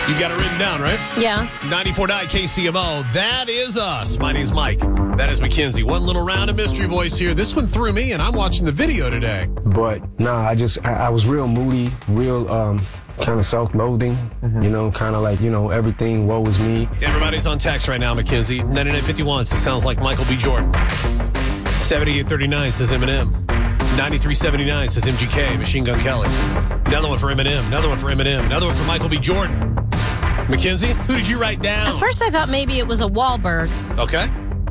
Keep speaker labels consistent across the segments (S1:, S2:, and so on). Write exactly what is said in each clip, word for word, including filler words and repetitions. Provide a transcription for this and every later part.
S1: You got it written down, right?
S2: Yeah.
S1: ninety-four point nine K C M O. That is us. My name's Mike. That is Mackenzie. One little round of mystery voice here. This one threw me, and I'm watching the video today.
S3: But, nah, I just, I, I was real moody, real um, kind of self-loathing, mm-hmm. you know, kind of like, you know, everything, woe is me.
S1: Everybody's on text right now, Mackenzie. ninety-nine fifty-one says, sounds like Michael B. Jordan. seventy-eight thirty-nine says Eminem. ninety-three seventy-nine says M G K, Machine Gun Kelly. Another one for Eminem. Another one for Eminem. Another one for Michael B. Jordan. Mackenzie, who did you write down?
S2: At first I thought maybe it was a Wahlberg.
S1: Okay.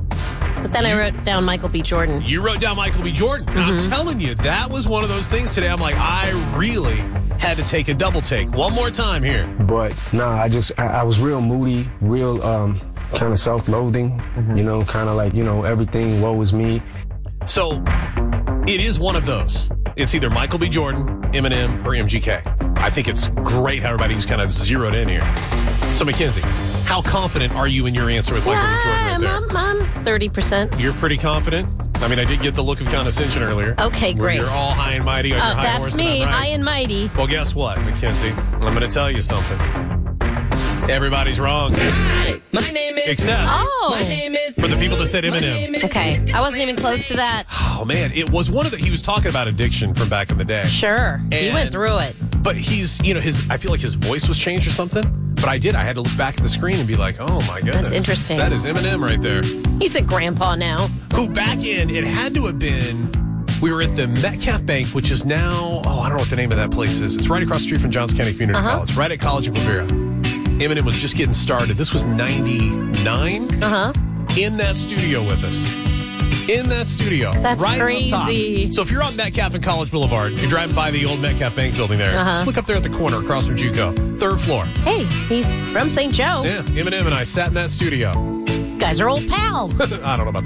S2: But then you, I wrote down Michael B. Jordan.
S1: You wrote down Michael B. Jordan. Mm-hmm. I'm telling you, that was one of those things today. I'm like, I really had to take a double take. One more time here.
S3: But, nah, I just, I, I was real moody, real um, kind of self-loathing, mm-hmm. you know, kind of like, you know, everything, woe is me.
S1: So, it is one of those. It's either Michael B. Jordan, Eminem, or M G K. I think it's great how everybody's kind of zeroed in here. So, Mackenzie, how confident are you in your answer with Michael
S2: yeah,
S1: B. Jordan right there?
S2: I'm, I'm thirty percent.
S1: You're pretty confident? I mean, I did get the look of condescension earlier.
S2: Okay, great.
S1: You're all high and mighty on
S2: uh,
S1: your high
S2: that's
S1: horse.
S2: That's me,
S1: right.
S2: high and mighty.
S1: Well, guess what, Mackenzie? I'm going to tell you something. Everybody's wrong.
S4: My name is...
S1: Except
S2: oh.
S4: My name is...
S1: for the people that said Eminem.
S2: Okay, I wasn't even close to that.
S1: Oh, man, it was one of the... He was talking about addiction from back in the day.
S2: Sure,
S1: and,
S2: he went through it.
S1: But he's, you know, his. I feel like his voice was changed or something. But I did. I had to look back at the screen and be like, oh, my goodness.
S2: That's interesting.
S1: That is Eminem right there.
S2: He's a grandpa now.
S1: Who back in, it had to have been... We were at the Metcalf Bank, which is now... Oh, I don't know what the name of that place is. It's right across the street from Johns County Community
S2: uh-huh.
S1: College. Right at College of Quivira. Eminem was just getting started. This was ninety-nine
S2: Uh-huh.
S1: in that studio with us. In that studio.
S2: That's
S1: right
S2: crazy.
S1: Up top. So if you're on Metcalf and College Boulevard, you're driving by the old Metcalf Bank building there.
S2: Uh-huh.
S1: Just look up there at the corner across from JUCO. Third floor.
S2: Hey, he's from Saint Joe.
S1: Yeah, Eminem and I sat in that studio.
S2: You guys are old pals.
S1: I don't know about